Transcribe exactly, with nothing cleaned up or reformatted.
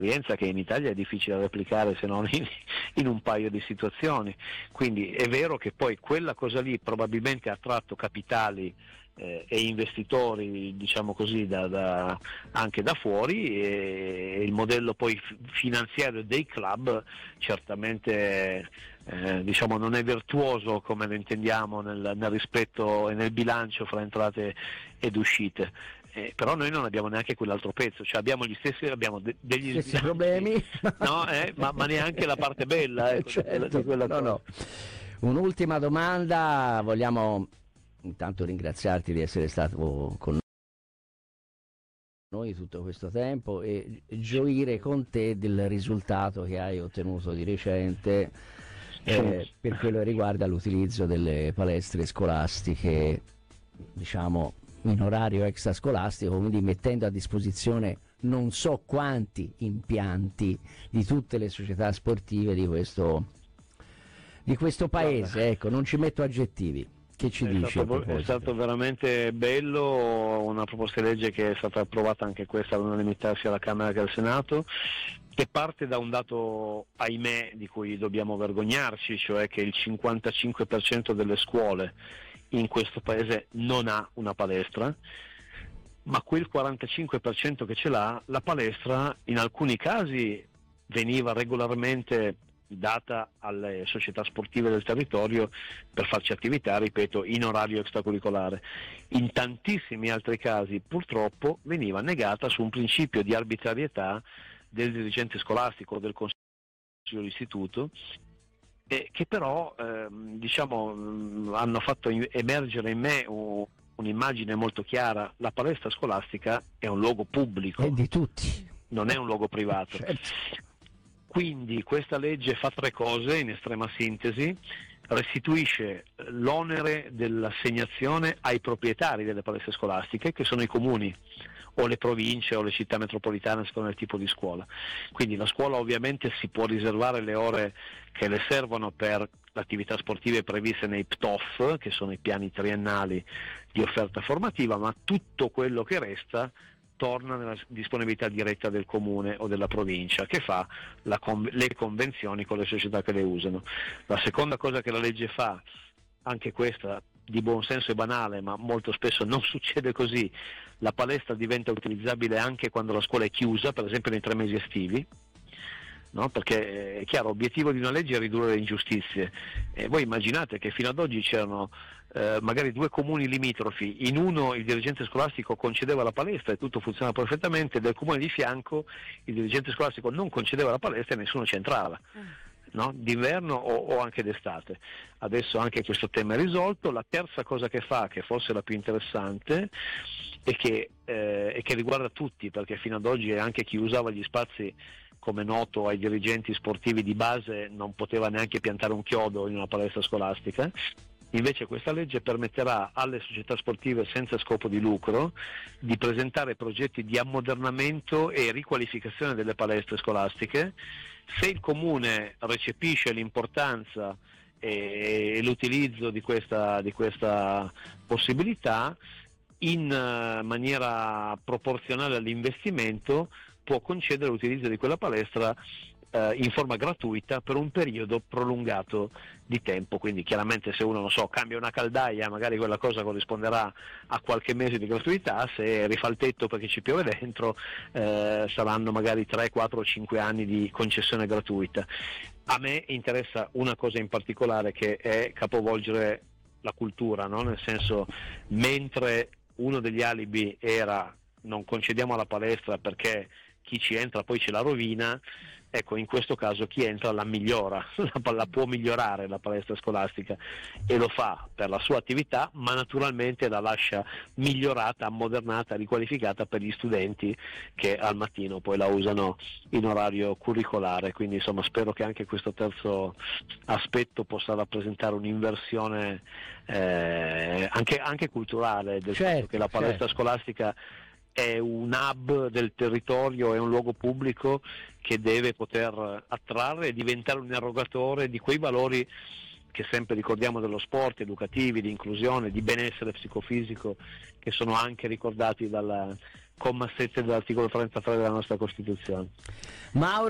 che in Italia è difficile replicare se non in, in un paio di situazioni. Quindi è vero che poi quella cosa lì probabilmente ha attratto capitali eh, e investitori, diciamo così, da, da, anche da fuori, e il modello poi f- finanziario dei club certamente eh, diciamo non è virtuoso come lo intendiamo nel, nel rispetto e nel bilancio fra entrate ed uscite. Eh, però noi non abbiamo neanche quell'altro pezzo, cioè abbiamo gli stessi, abbiamo de- degli stessi problemi, no, eh, ma, ma neanche la parte bella, ecco, certo, di quella, di quella no, cosa. no. Un'ultima domanda, vogliamo intanto ringraziarti di essere stato con noi tutto questo tempo e gioire con te del risultato che hai ottenuto di recente eh, per quello che riguarda l'utilizzo delle palestre scolastiche, diciamo in orario extrascolastico, quindi mettendo a disposizione non so quanti impianti di tutte le società sportive di questo, di questo paese. Ecco, non ci metto aggettivi. Che ci è dici stato, a proposito? È stato veramente bello, una proposta di legge che è stata approvata anche questa all'unanimità sia alla Camera che al Senato, che parte da un dato, ahimè, di cui dobbiamo vergognarci, cioè che il cinquantacinque per cento delle scuole in questo paese non ha una palestra, ma quel quarantacinque per cento che ce l'ha, la palestra in alcuni casi veniva regolarmente data alle società sportive del territorio per farci attività, ripeto, in orario extracurricolare. In tantissimi altri casi purtroppo veniva negata su un principio di arbitrarietà del dirigente scolastico o del consiglio d'istituto, eh, che però ehm, diciamo mh, hanno fatto emergere in me un, un'immagine molto chiara: la palestra scolastica è un luogo pubblico, è di tutti, non è un luogo privato. certo. Quindi questa legge fa tre cose in estrema sintesi: restituisce l'onere dell'assegnazione ai proprietari delle palestre scolastiche, che sono i comuni o le province o le città metropolitane, secondo il tipo di scuola. Quindi la scuola ovviamente si può riservare le ore che le servono per le attività sportive previste nei P T O F, che sono i piani triennali di offerta formativa, ma tutto quello che resta torna nella disponibilità diretta del comune o della provincia, che fa la con- le convenzioni con le società che le usano. La seconda cosa che la legge fa, anche questa di buon senso e banale, ma molto spesso non succede così: la palestra diventa utilizzabile anche quando la scuola è chiusa, per esempio nei tre mesi estivi. No? Perché è chiaro, l'obiettivo di una legge è ridurre le ingiustizie, e voi immaginate che fino ad oggi c'erano eh, magari due comuni limitrofi, in uno il dirigente scolastico concedeva la palestra e tutto funzionava perfettamente, del comune di fianco il dirigente scolastico non concedeva la palestra e nessuno c'entrava, no? D'inverno o, o anche d'estate. Adesso anche questo tema è risolto. La terza cosa che fa, che forse è la più interessante, è che, eh, è che riguarda tutti, perché fino ad oggi anche chi usava gli spazi, come noto ai dirigenti sportivi di base, non poteva neanche piantare un chiodo in una palestra scolastica. Invece questa legge permetterà alle società sportive senza scopo di lucro di presentare progetti di ammodernamento e riqualificazione delle palestre scolastiche. Se il comune recepisce l'importanza e l'utilizzo di questa, di questa possibilità, in maniera proporzionale all'investimento può concedere l'utilizzo di quella palestra eh, in forma gratuita per un periodo prolungato di tempo. Quindi chiaramente se uno, non so, cambia una caldaia, magari quella cosa corrisponderà a qualche mese di gratuità; se rifà il tetto perché ci piove dentro, eh, saranno magari tre, quattro o cinque anni di concessione gratuita. A me interessa una cosa in particolare, che è capovolgere la cultura, no? Nel senso, mentre uno degli alibi era non concediamo la palestra perché chi ci entra poi ce la rovina, ecco, in questo caso chi entra la migliora, la, la può migliorare la palestra scolastica, e lo fa per la sua attività, ma naturalmente la lascia migliorata, ammodernata, riqualificata per gli studenti che al mattino poi la usano in orario curricolare. Quindi insomma spero che anche questo terzo aspetto possa rappresentare un'inversione eh, anche, anche culturale del Certo, fatto che la palestra certo. scolastica è un hub del territorio, è un luogo pubblico che deve poter attrarre e diventare un erogatore di quei valori che sempre ricordiamo dello sport, educativi, di inclusione, di benessere psicofisico, che sono anche ricordati dalla, comma sette dell'articolo trentatré della nostra Costituzione. Mauro